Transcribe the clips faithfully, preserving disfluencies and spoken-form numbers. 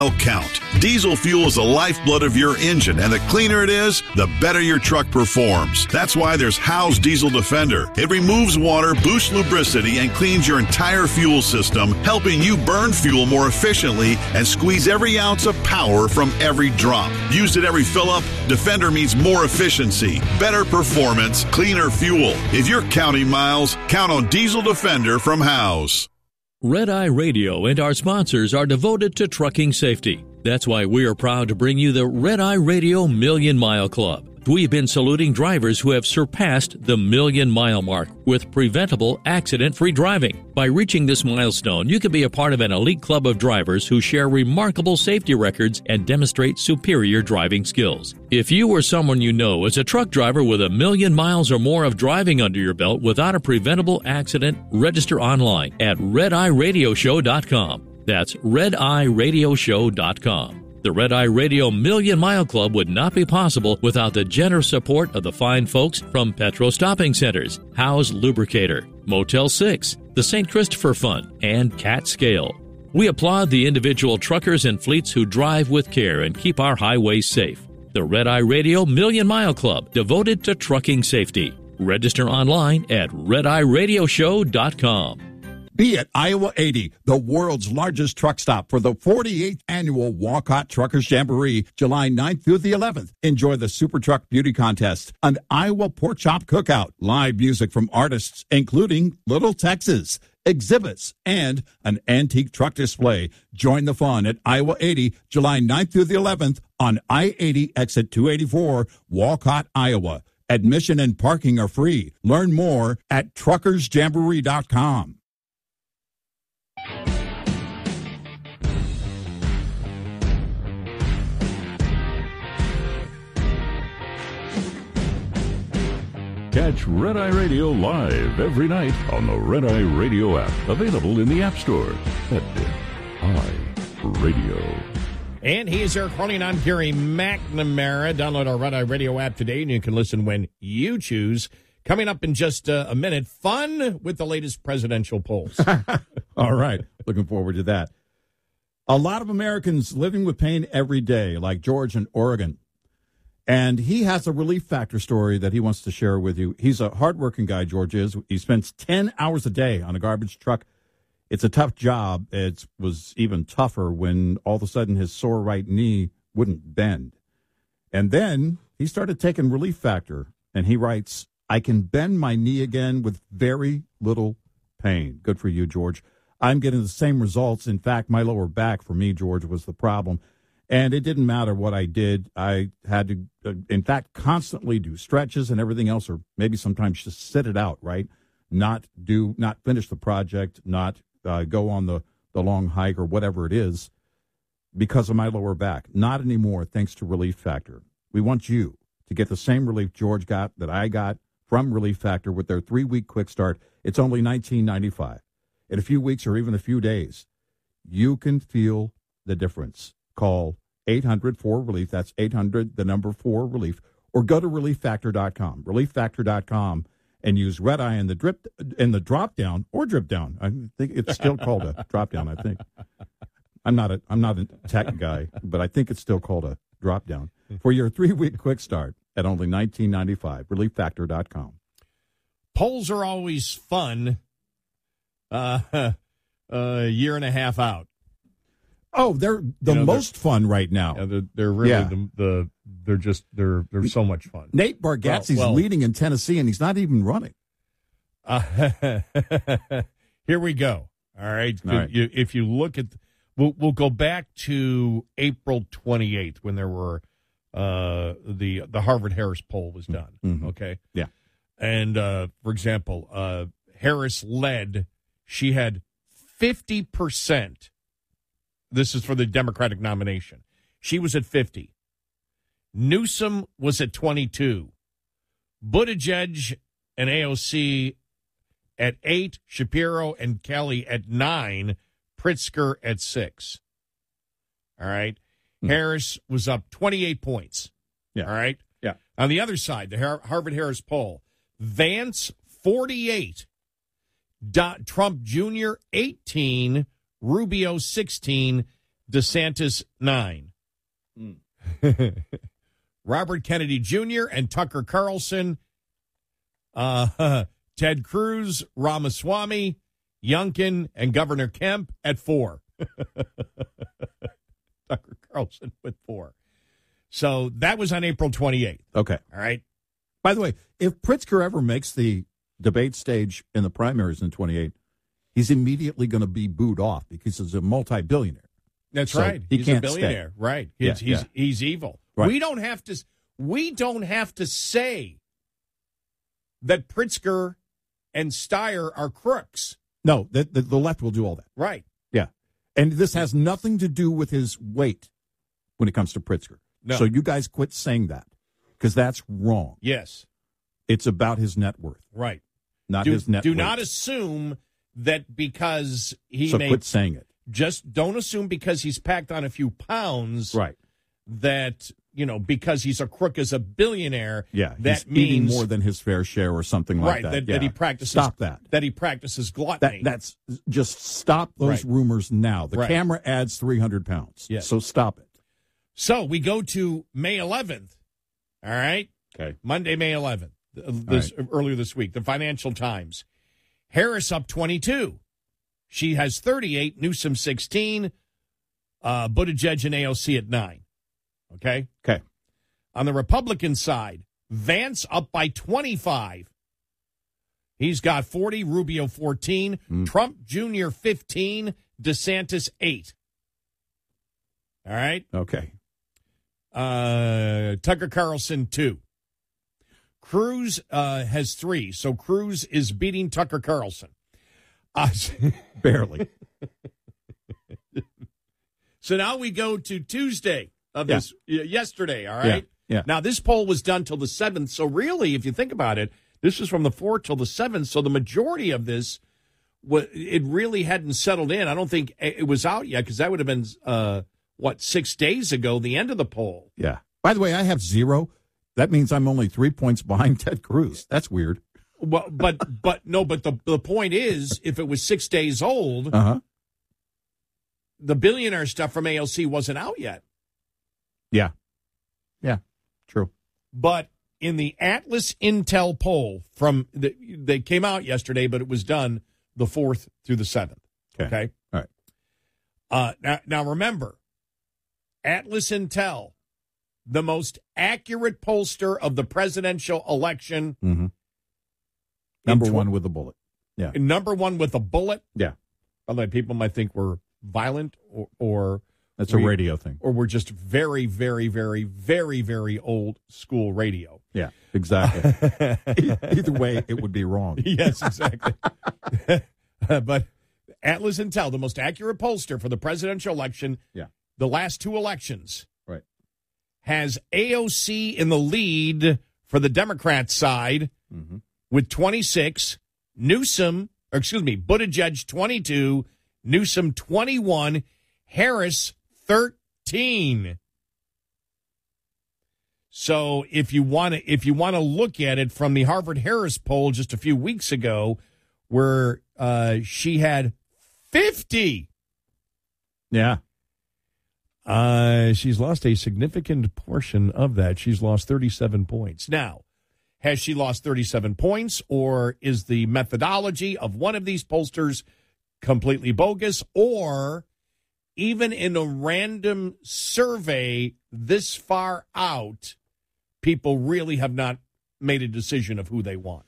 Count. Diesel fuel is the lifeblood of your engine, and the cleaner it is, the better your truck performs. That's why there's Howe's Diesel Defender. It removes water, boosts lubricity, and cleans your entire fuel system, helping you burn fuel more efficiently and squeeze every ounce of power from every drop. Used at every fill-up, Defender means more efficiency, better performance, cleaner fuel. If you're counting miles, count on Diesel Defender from Howe's. Red Eye Radio and our sponsors are devoted to trucking safety. That's why we are proud to bring you the Red Eye Radio Million Mile Club. We've been saluting drivers who have surpassed the million mile mark with preventable accident-free driving. By reaching this milestone, you can be a part of an elite club of drivers who share remarkable safety records and demonstrate superior driving skills. If you or someone you know is a truck driver with a million miles or more of driving under your belt without a preventable accident, register online at red eye radio show dot com. That's red eye radio show dot com. The Red Eye Radio Million Mile Club would not be possible without the generous support of the fine folks from Petro Stopping Centers, Howe's Lubricator, Motel six, the Saint Christopher Fund, and Cat Scale. We applaud the individual truckers and fleets who drive with care and keep our highways safe. The Red Eye Radio Million Mile Club, devoted to trucking safety. Register online at red eye radio show dot com. Be at Iowa eighty, the world's largest truck stop for the forty-eighth Annual Walcott Truckers Jamboree, July ninth through the eleventh. Enjoy the Super Truck Beauty Contest, an Iowa Pork Chop Cookout, live music from artists including Little Texas, exhibits, and an antique truck display. Join the fun at Iowa eighty, July ninth through the eleventh on I eighty exit two eighty-four, Walcott, Iowa. Admission and parking are free. Learn more at truckers jamboree dot com. Catch Red Eye Radio live every night on the Red Eye Radio app, available in the App Store. Red Eye Radio. And he is Eric Harley, and I'm Gary McNamara. Download our Red Eye Radio app today, and you can listen when you choose. Coming up in just uh, a minute, fun with the latest presidential polls. All right. Looking forward to that. A lot of Americans living with pain every day, like George in Oregon. And he has a relief factor story that he wants to share with you. He's a hardworking guy, George is. He spends ten hours a day on a garbage truck. It's a tough job. It was even tougher when all of a sudden his sore right knee wouldn't bend. And then he started taking relief factor, and he writes, I can bend my knee again with very little pain. Good for you, George. I'm getting the same results. In fact, my lower back for me, George, was the problem. And it didn't matter what I did. I had to, uh, in fact, constantly do stretches and everything else, or maybe sometimes just sit it out, right? Not do, not finish the project, not uh, go on the, the long hike or whatever it is because of my lower back. Not anymore, thanks to Relief Factor. We want you to get the same relief George got that I got from Relief Factor with their three-week quick start. It's only nineteen ninety-five dollars. In a few weeks or even a few days, you can feel the difference. Call eight hundred four relief. That's eight hundred, the number four relief. Or go to relief factor dot com, relief factor dot com, and use Red Eye in the drip in the drop down or drip down. I think it's still called a drop down, I think. I'm not a I'm not a tech guy, but I think it's still called a drop down. For your three-week quick start at only nineteen ninety-five, relief factor dot com. Polls are always fun uh, a year and a half out. Oh, they're the you know, most they're, fun right now. Yeah, they're, they're really yeah. the, the they're just they're they're so much fun. Nate Bargatze's well, well, leading in Tennessee, and he's not even running. Uh, here we go. All right. All right. You, if you look at, we'll we'll go back to April twenty-eighth when there were uh, the the Harvard Harris poll was done. Mm-hmm. Okay. Yeah. And uh, for example, uh, Harris led. She had fifty percent. This is for the Democratic nomination. She was at fifty. Newsom was at twenty-two. Buttigieg and A O C at eight. Shapiro and Kelly at nine. Pritzker at six. All right. Hmm. Harris was up twenty-eight points. Yeah. All right. Yeah. On the other side, the Har- Harvard Harris poll, Vance forty-eight. Do- Trump Junior eighteen. Rubio sixteen, DeSantis, nine. Mm. Robert Kennedy Junior and Tucker Carlson, uh, Ted Cruz, Ramaswamy, Youngkin, and Governor Kemp at four. Tucker Carlson with four. So that was on April twenty-eighth. Okay. All right. By the way, if Pritzker ever makes the debate stage in the primaries in twenty-eight, he's immediately going to be booed off because he's a multi-billionaire. That's so right. He he's can't a billionaire. Stay. Right. Yeah, he's, he's, yeah. he's evil. Right. We don't have to. We don't have to say that Pritzker and Steyer are crooks. No, the, the, the left will do all that. Right. Yeah. And this has nothing to do with his weight when it comes to Pritzker. No. So you guys quit saying that because that's wrong. Yes. It's about his net worth. Right. Not do, his net Do weight. not assume that because he so made. quit saying it. Just don't assume because he's packed on a few pounds. Right. That, you know, because he's a crook as a billionaire. Yeah. That he's means. eating more than his fair share or something like right, that. That, yeah. that he practices. Stop that. That he practices That, gluttony. that's just stop those Right. rumors now. The Right. camera adds three hundred pounds. Yes. So stop it. So we go to May eleventh. All right. Okay. Monday, May eleventh. This right. earlier this week, the Financial Times. Harris up twenty-two. She has thirty-eight. Newsom sixteen. Uh, Buttigieg and A O C at nine. Okay. Okay. On the Republican side, Vance up by twenty-five. He's got forty. Rubio fourteen. Mm. Trump Junior fifteen. DeSantis eight. All right. Okay. Uh, Tucker Carlson, two. Cruz uh, has three, so Cruz is beating Tucker Carlson. Uh, Barely. so now we go to Tuesday of Yeah. this, y- yesterday, all right? Yeah, yeah. Now, this poll was done till the seventh, so really, if you think about it, this was from the fourth till the seventh, so the majority of this, wa- it really hadn't settled in. I don't think it was out yet, because that would have been, uh, what, six days ago, the end of the poll. Yeah. By the way, I have zero. That means I'm only three points behind Ted Cruz. That's weird. Well, but but no, but the the point is, if it was six days old, Uh huh. the billionaire stuff from A O C wasn't out yet. Yeah. Yeah. True. But in the Atlas Intel poll from the, they came out yesterday, but it was done the fourth through the seventh. Okay. Okay. All right. Uh, now, now remember, Atlas Intel, the most accurate pollster of the presidential election. Mm-hmm. Number tw- one with a bullet. Yeah. Number one with a bullet. Yeah. By the way, people might think we're violent or, or That's a we- radio thing. or we're just very, very, very, very, very old school radio. Yeah, exactly. E- Either way, it would be wrong. Yes, exactly. But Atlas Intel, the most accurate pollster for the presidential election, Yeah. the last two elections, Right. has A O C in the lead for the Democrat side Mm-hmm. with twenty-six, Newsom, or excuse me, Buttigieg twenty-two, Newsom twenty-one, Harris thirteen. So if you want to if you want to look at it from the Harvard Harris poll just a few weeks ago, where uh, she had fifty. Yeah. Uh, she's lost a significant portion of that. She's lost thirty-seven points. Now, has she lost thirty-seven points, or is the methodology of one of these pollsters completely bogus, or even in a random survey this far out, people really have not made a decision of who they want?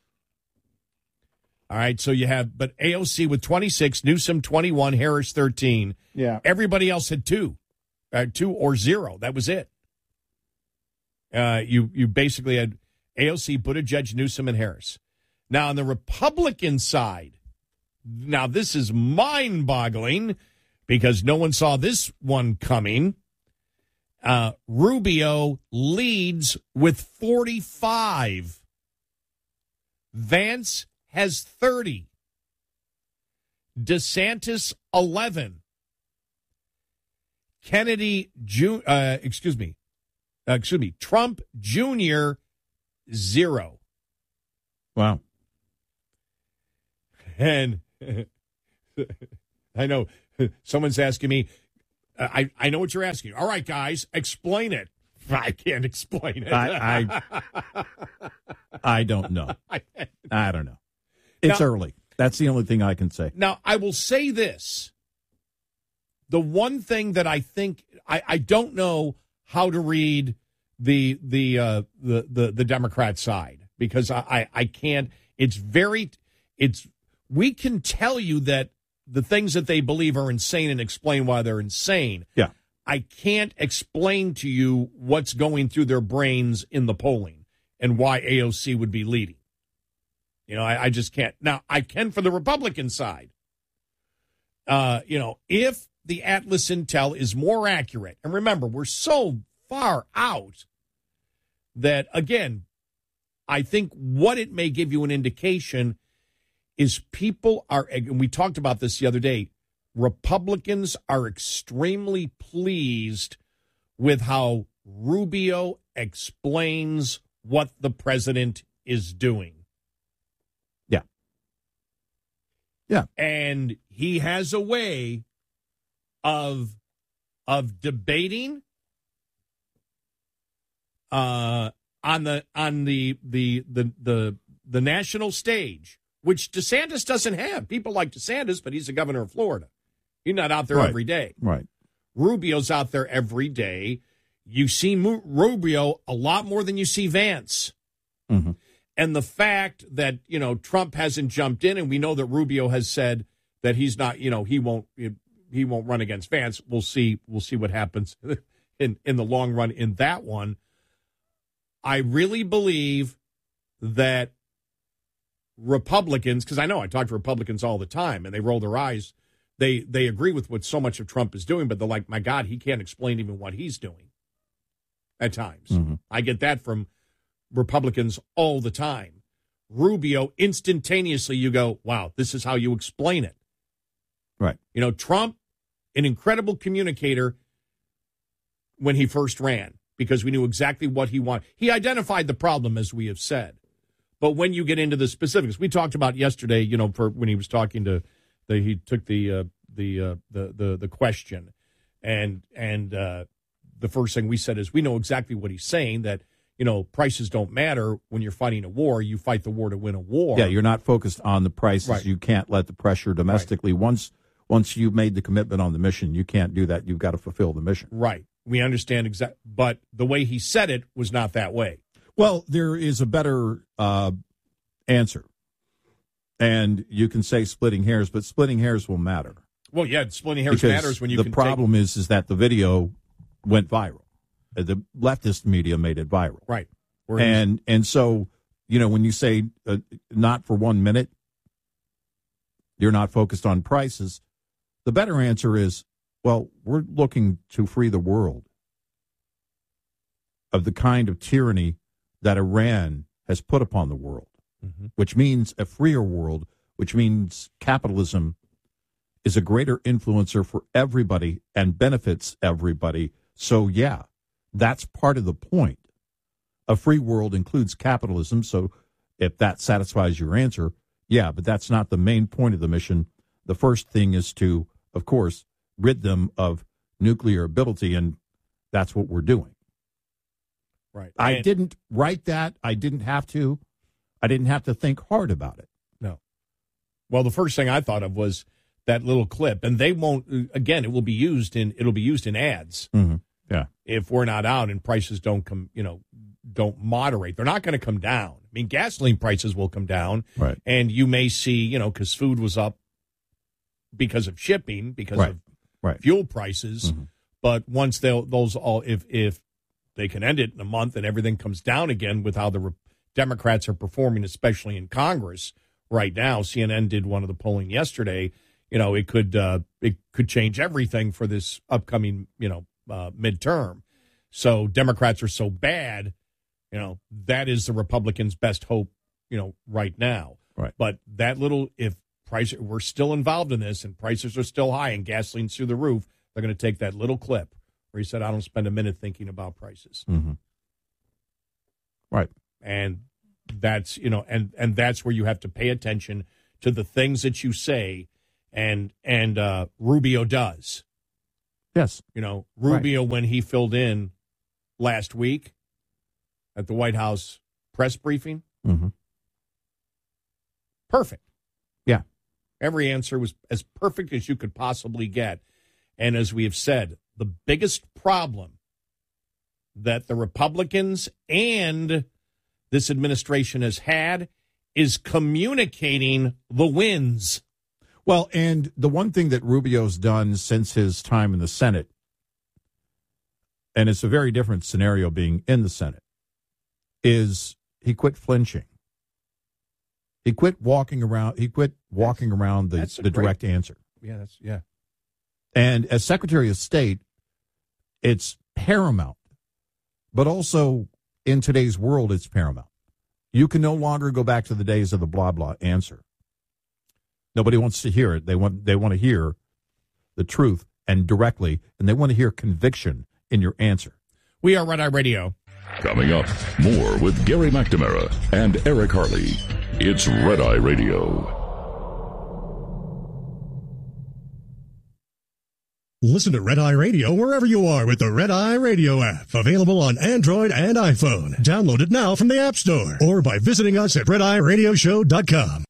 All right, so you have, but A O C with twenty-six, Newsom twenty-one, Harris thirteen. Yeah. Everybody else had two, uh, two or zero. That was it. Uh, you you basically had A O C, Buttigieg, Newsom, and Harris. Now, on the Republican side, now this is mind-boggling because no one saw this one coming. Uh, Rubio leads with forty-five. Vance has thirty. DeSantis, eleven. Kennedy, Ju- uh, excuse me, uh, excuse me, Trump Junior, zero. Wow. And I know someone's asking me, I, I know what you're asking. All right, guys, explain it. I can't explain it. I I, I don't know. I don't know. It's Now- early. That's the only thing I can say. Now, I will say this. The one thing that I think I, I don't know how to read the the uh, the, the the Democrat side, because I, I, I can't. It's very it's we can tell you that the things that they believe are insane and explain why they're insane. Yeah. I can't explain to you what's going through their brains in the polling and why A O C would be leading. You know, I, I just can't. Now, I can for the Republican side. Uh, you know, if the Atlas Intel is more accurate, and remember, we're so far out that, again, I think what it may give you an indication is people are, and we talked about this the other day, Republicans are extremely pleased with how Rubio explains what the president is doing. Yeah. Yeah. And he has a way of of debating uh on the on the the the the, the national stage, which DeSantis doesn't have. People like DeSantis, but he's the governor of Florida. He's not out there Right. every day. Right. Rubio's out there every day. You see Mu- Rubio a lot more than you see Vance. Mm-hmm. And the fact that, you know, Trump hasn't jumped in, and we know that Rubio has said that he's not, you know, he won't he won't run against Vance. We'll see. We'll see what happens in, in the long run in that one. I really believe that Republicans, because I know I talk to Republicans all the time, and they roll their eyes. They they agree with what so much of Trump is doing, but they're like, my God, he can't explain even what he's doing at times. Mm-hmm. I get that from Republicans all the time. Rubio, instantaneously, you go, wow, this is how you explain it. Right. You know, Trump, an incredible communicator when he first ran, because we knew exactly what he wanted. He identified the problem, as we have said. But when you get into the specifics, we talked about yesterday, you know, for when he was talking to the, he took the, uh, the, uh, the, the, the question, and, and, uh, the first thing we said is, we know exactly what he's saying, that, you know, prices don't matter when you're fighting a war. You fight the war to win a war. Yeah, you're not focused on the prices. Right. You can't let the pressure domestically. Right. Once once you've made the commitment on the mission, you can't do that. You've got to fulfill the mission. Right. We understand exactly. But the way he said it was not that way. Well, there is a better uh, answer. And you can say splitting hairs, but splitting hairs will matter. Well, yeah, splitting hairs because matters when you the can problem take... is is that the video went viral. The leftist media made it viral. Right. And and so, you know, when you say uh, not for one minute, you're not focused on prices, the better answer is, well, we're looking to free the world of the kind of tyranny that Iran has put upon the world, mm-hmm. which means a freer world, which means capitalism is a greater influencer for everybody and benefits everybody. So, yeah, that's part of the point. A free world includes capitalism, so if that satisfies your answer, yeah, but that's not the main point of the mission. The first thing is to, of course, rid them of nuclear ability, and that's what we're doing. Right. I and, didn't write that. I didn't have to. I didn't have to think hard about it. No. Well, the first thing I thought of was that little clip, and they won't. Again, it will be used in it'll be used in ads. Mm-hmm. Yeah. If we're not out and prices don't come, you know, don't moderate, they're not going to come down. I mean, gasoline prices will come down, right? And you may see, you know, because food was up because of shipping, because right. of right. fuel prices. Mm-hmm. But once they those all, if if they can end it in a month and everything comes down again with how the Re- Democrats are performing, especially in Congress right now. C N N did one of the polling yesterday. You know, it could uh, it could change everything for this upcoming, you know, uh, midterm. So Democrats are so bad, you know, that is the Republicans' best hope, you know, right now. Right. But that little, if price, we're still involved in this and prices are still high and gasoline's through the roof, they're going to take that little clip where he said, I don't spend a minute thinking about prices. Mm-hmm. Right. And that's, you know, and, and that's where you have to pay attention to the things that you say, and, and uh, Rubio does. Yes. You know, Rubio, right. when he filled in last week at the White House press briefing, mm-hmm. perfect. Yeah. Every answer was as perfect as you could possibly get. And as we have said, the biggest problem that the Republicans and this administration has had is communicating the wins. Well, and the one thing that Rubio's done since his time in the Senate, and it's a very different scenario being in the Senate, is he quit flinching. He quit walking around. He quit walking that's, around the, the great, direct answer. Yeah, that's yeah. And as Secretary of State, it's paramount. But also in today's world, it's paramount. You can no longer go back to the days of the blah blah answer. Nobody wants to hear it. They want they want to hear the truth and directly, and they want to hear conviction in your answer. We are Red Eye Radio. Coming up, more with Gary McNamara and Eric Harley. It's Red Eye Radio. Listen to Red Eye Radio wherever you are with the Red Eye Radio app. Available on Android and iPhone. Download it now from the App Store or by visiting us at red eye radio show dot com.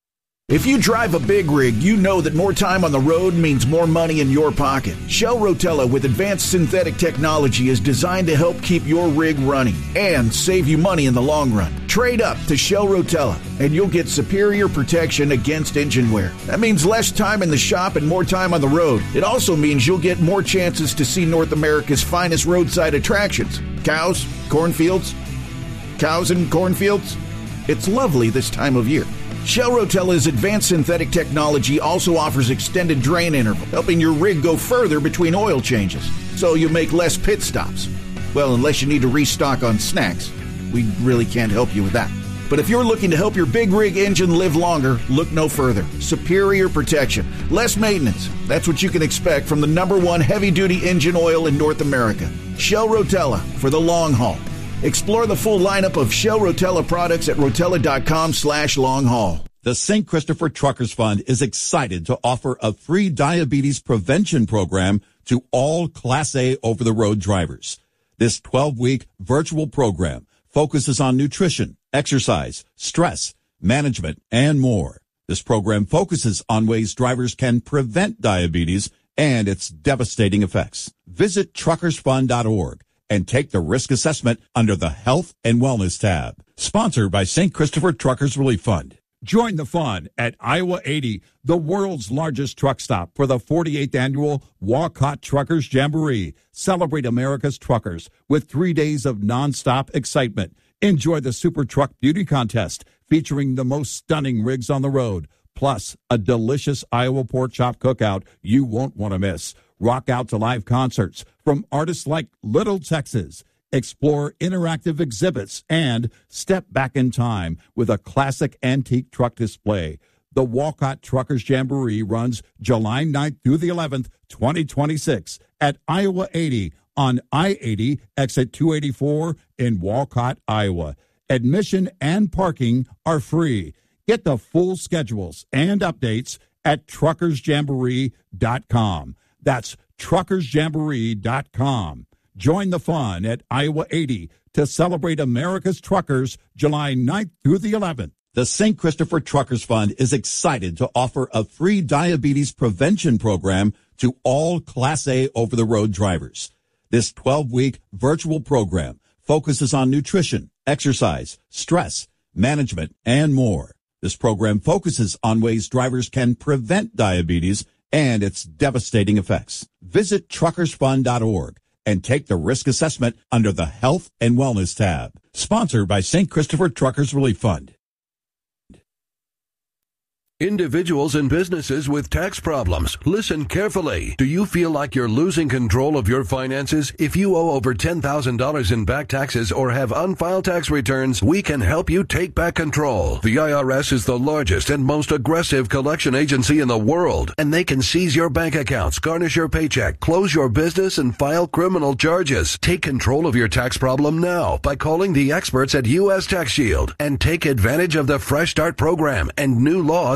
If you drive a big rig, you know that more time on the road means more money in your pocket. Shell Rotella with advanced synthetic technology is designed to help keep your rig running and save you money in the long run. Trade up to Shell Rotella and you'll get superior protection against engine wear. That means less time in the shop and more time on the road. It also means you'll get more chances to see North America's finest roadside attractions. Cows, cornfields, cows and cornfields. It's lovely this time of year. Shell Rotella's advanced synthetic technology also offers extended drain interval, helping your rig go further between oil changes, so you make less pit stops. Well, unless you need to restock on snacks, we really can't help you with that. But if you're looking to help your big rig engine live longer, look no further. Superior protection, less maintenance. That's what you can expect from the number one heavy-duty engine oil in North America. Shell Rotella for the long haul. Explore the full lineup of Shell Rotella products at rotella.com slash long haul. The Saint Christopher Truckers Fund is excited to offer a free diabetes prevention program to all Class A over-the-road drivers. This twelve-week virtual program focuses on nutrition, exercise, stress, management, and more. This program focuses on ways drivers can prevent diabetes and its devastating effects. Visit truckers fund dot org. and take the risk assessment under the Health and Wellness tab. Sponsored by Saint Christopher Truckers Relief Fund. Join the fun at Iowa eighty, the world's largest truck stop, for the forty-eighth annual Walcott Truckers Jamboree. Celebrate America's truckers with three days of nonstop excitement. Enjoy the Super Truck Beauty Contest featuring the most stunning rigs on the road, plus a delicious Iowa pork chop cookout you won't want to miss. Rock out to live concerts from artists like Little Texas. Explore interactive exhibits and step back in time with a classic antique truck display. The Walcott Truckers Jamboree runs July ninth through the eleventh, twenty twenty-six at Iowa eighty on I eighty, exit two eighty-four in Walcott, Iowa. Admission and parking are free. Get the full schedules and updates at truckers jamboree dot com. That's truckers jamboree dot com. Join the fun at Iowa eighty to celebrate America's truckers July ninth through the eleventh. The Saint Christopher Truckers Fund is excited to offer a free diabetes prevention program to all Class A over-the-road drivers. This twelve-week virtual program focuses on nutrition, exercise, stress, management, and more. This program focuses on ways drivers can prevent diabetes and its devastating effects. Visit truckers fund dot org and take the risk assessment under the Health and Wellness tab. Sponsored by Saint Christopher Truckers Relief Fund. Individuals and businesses with tax problems, listen carefully. Do you feel like you're losing control of your finances? If you owe over ten thousand dollars in back taxes or have unfiled tax returns, we can help you take back control. The I R S is the largest and most aggressive collection agency in the world, and they can seize your bank accounts, garnish your paycheck, close your business, and file criminal charges. Take control of your tax problem now by calling the experts at U S Tax Shield and take advantage of the Fresh Start program and new laws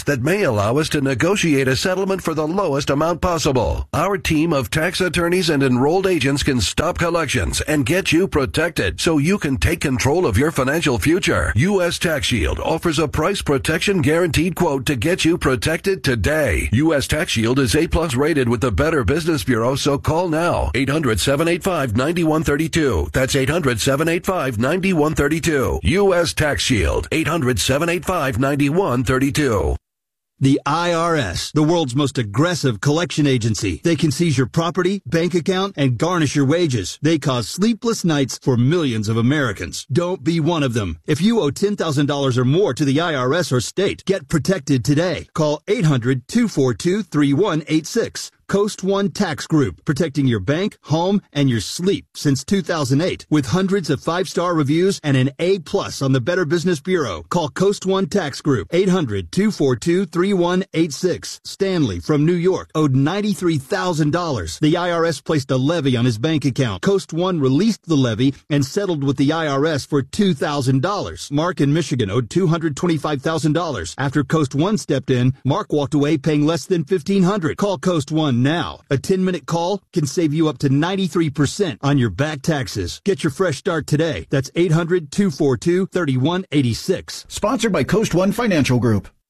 questions that may allow us to negotiate a settlement for the lowest amount possible. Our team of tax attorneys and enrolled agents can stop collections and get you protected so you can take control of your financial future. U S Tax Shield offers a price protection guaranteed quote to get you protected today. U S Tax Shield is A plus rated with the Better Business Bureau, so call now. eight hundred, seven eight five, nine one three two. That's eight hundred, seven eight five, nine one three two. U S Tax Shield. eight hundred, seven eight five, nine one three two. The I R S, the world's most aggressive collection agency. They can seize your property, bank account, and garnish your wages. They cause sleepless nights for millions of Americans. Don't be one of them. If you owe ten thousand dollars or more to the I R S or state, get protected today. Call eight hundred, two four two, three one eight six. Coast One Tax Group, protecting your bank, home, and your sleep since two thousand eight. With hundreds of five-star reviews and an A plus on the Better Business Bureau. Call Coast One Tax Group, eight hundred, two four two, three one eight six. Stanley from New York owed ninety-three thousand dollars. The I R S placed a levy on his bank account. Coast One released the levy and settled with the I R S for two thousand dollars. Mark in Michigan owed two hundred twenty-five thousand dollars. After Coast One stepped in, Mark walked away paying less than fifteen hundred dollars. Call Coast One now. A ten-minute call can save you up to ninety-three percent on your back taxes. Get your fresh start today. That's eight hundred, two four two, three one eight six. Sponsored by Coast One Financial Group.